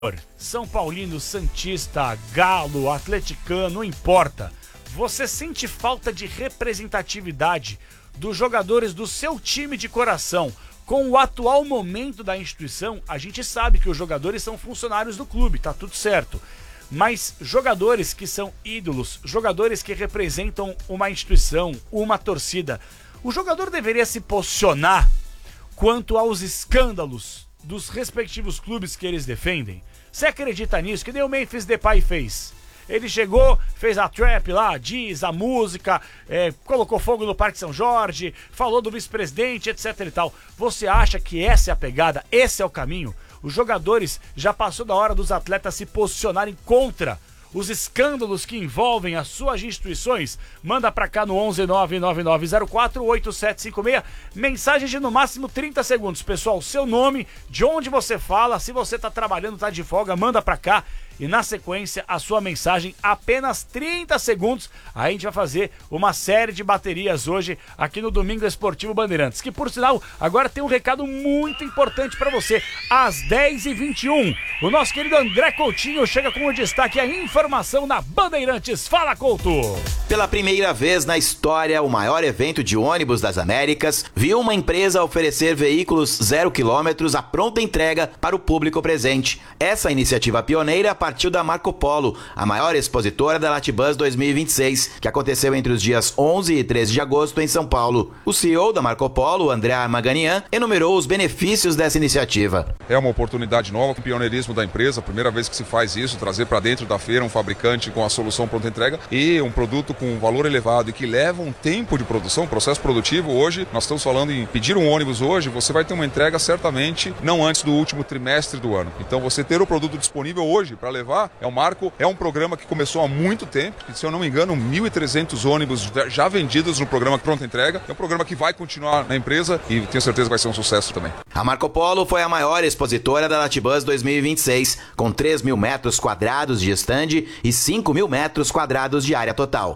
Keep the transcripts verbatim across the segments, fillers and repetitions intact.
São Paulino, Santista, Galo, Atleticano, não importa. Você sente falta de representatividade dos jogadores do seu time de coração com o atual momento da instituição? A gente sabe que os jogadores são funcionários do clube, tá tudo certo. Mas jogadores que são ídolos, jogadores que representam uma instituição, uma torcida, o jogador deveria se posicionar quanto aos escândalos dos respectivos clubes que eles defendem. Você acredita nisso? Que nem o Memphis Depay fez. Ele chegou, fez a trap lá, diz a música, é, colocou fogo no Parque São Jorge, falou do vice-presidente, etc e tal. Você acha que essa é a pegada? Esse é o caminho? Os jogadores, já passou da hora dos atletas se posicionarem contra os escândalos que envolvem as suas instituições? Manda pra cá no onze nove nove nove zero quatro oito sete cinco seis, mensagem de no máximo trinta segundos, pessoal, seu nome, de onde você fala, se você tá trabalhando, tá de folga, manda pra cá. E na sequência, a sua mensagem, apenas trinta segundos. Aí a gente vai fazer uma série de baterias hoje aqui no Domingo Esportivo Bandeirantes. Que, por sinal, agora tem um recado muito importante para você. Às dez e vinte e um, o nosso querido André Coutinho chega com o destaque a informação na Bandeirantes. Fala, Couto! Pela primeira vez na história, o maior evento de ônibus das Américas viu uma empresa oferecer veículos zero quilômetros à pronta entrega para o público presente. Essa iniciativa pioneira partiu da Marco Polo, a maior expositora da Latibus dois mil e vinte e seis, que aconteceu entre os dias onze e treze de agosto em São Paulo. O C E O da Marco Polo, André Armaganian, enumerou os benefícios dessa iniciativa. É uma oportunidade nova, o pioneirismo da empresa, primeira vez que se faz isso, trazer para dentro da feira um fabricante com a solução pronta entrega e um produto com valor elevado e que leva um tempo de produção, processo produtivo. Hoje, nós estamos falando em pedir um ônibus hoje, você vai ter uma entrega certamente não antes do último trimestre do ano. Então você ter o produto disponível hoje para levar é um marco, é um programa que começou há muito tempo, que, se eu não me engano, mil e trezentos ônibus já vendidos no programa Pronta Entrega. É um programa que vai continuar na empresa e tenho certeza que vai ser um sucesso também. A Marco Polo foi a maior expositora da Latibus dois mil e vinte e seis, com três mil metros quadrados de stand e cinco mil metros quadrados de área total.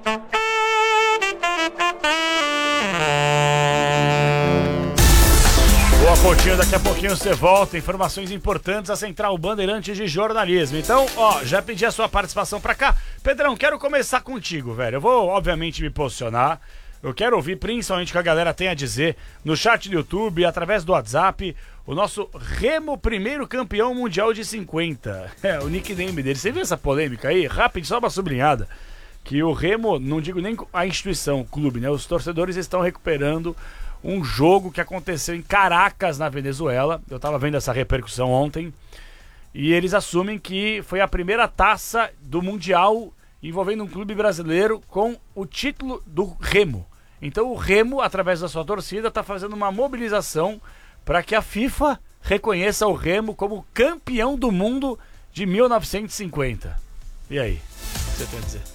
Boa, Coutinho, daqui a pouquinho você volta, informações importantes, a Central Bandeirantes de Jornalismo. Então, ó, já pedi a sua participação pra cá. Pedrão, quero começar contigo, velho. Eu vou, obviamente, me posicionar. Eu quero ouvir principalmente o que a galera tem a dizer no chat do YouTube, através do WhatsApp. O nosso Remo, primeiro campeão mundial de cinquenta. É, o nickname dele. Você viu essa polêmica aí? Rápido, só uma sublinhada. Que o Remo, não digo nem a instituição, o clube, né? Os torcedores estão recuperando um jogo que aconteceu em Caracas, na Venezuela. Eu tava vendo essa repercussão ontem. E eles assumem que foi a primeira taça do Mundial envolvendo um clube brasileiro com o título do Remo. Então o Remo, através da sua torcida, tá fazendo uma mobilização para que a FIFA reconheça o Remo como campeão do mundo de mil novecentos e cinquenta. E aí? O que você tem a dizer?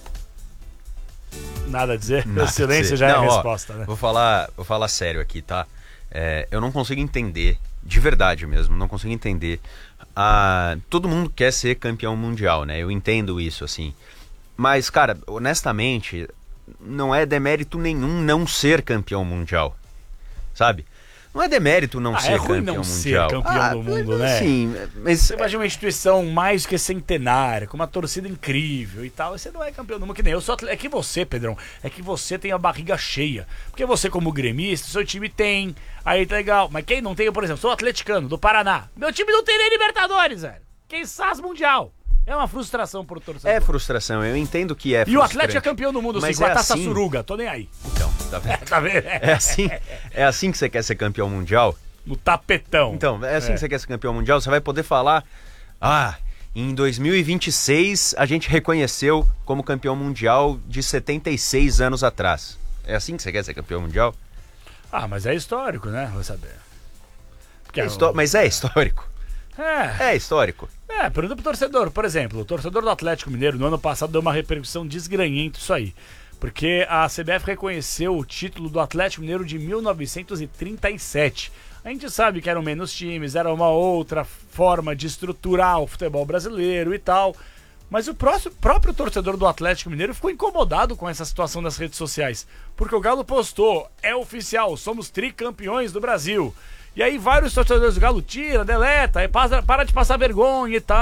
Nada a dizer? Nada o silêncio dizer. já não, é a ó, resposta, né? Vou falar, vou falar sério aqui, tá? É, eu não consigo entender, de verdade mesmo, não consigo entender. Ah, todo mundo quer ser campeão mundial, né? Eu entendo isso, assim. Mas, cara, honestamente, não é demérito nenhum não ser campeão mundial, sabe? Não é demérito não ah, ser é ruim campeão não mundial. ser campeão ah, do mundo, né? Sim, mas você imagina uma instituição mais que centenária, com uma torcida incrível e tal, e você não é campeão do mundo, que nem eu sou atleta. É que você, Pedrão, é que você tem a barriga cheia. Porque você, como gremista, seu time tem, aí tá legal. Mas quem não tem, eu, por exemplo, sou atleticano, do Paraná. Meu time não tem nem Libertadores, velho. Quem sabe Mundial. É uma frustração pro torcedor. É frustração, eu entendo que é frustrante. E o Atlético é campeão do mundo, mas sim, com é a taça assim... Suruga, tô nem aí. Então, tá vendo? tá vendo? É assim, é assim que você quer ser campeão mundial? No tapetão. Então, é assim é. que você quer ser campeão mundial? Você vai poder falar, ah, em dois mil e vinte e seis a gente reconheceu como campeão mundial de setenta e seis anos atrás. É assim que você quer ser campeão mundial? Ah, mas é histórico, né? Vou saber. Porque é histó- mas é histórico. É. É histórico. É, pergunta pro torcedor. Por exemplo, o torcedor do Atlético Mineiro no ano passado deu uma repercussão desgranhenta isso aí. Porque a C B F reconheceu o título do Atlético Mineiro de mil novecentos e trinta e sete. A gente sabe que eram menos times, era uma outra forma de estruturar o futebol brasileiro e tal. Mas o próximo, próprio torcedor do Atlético Mineiro ficou incomodado com essa situação das redes sociais. Porque o Galo postou, é oficial, somos tricampeões do Brasil. E aí vários torcedores do Galo tira, deleta, aí passa, para de passar vergonha e tal.